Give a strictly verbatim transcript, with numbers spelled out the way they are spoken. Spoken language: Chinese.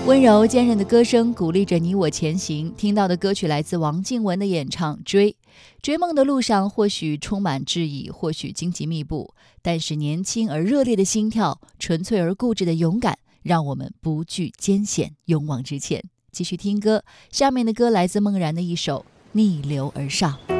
温柔坚韧的歌声鼓励着你我前行。听到的歌曲来自王靖雯的演唱《追》。追梦的路上或许充满质疑，或许荆棘密布，但是年轻而热烈的心跳，纯粹而固执的勇敢，让我们不惧艰险，勇往直前。继续听歌，下面的歌来自梦然的一首《逆流而上》。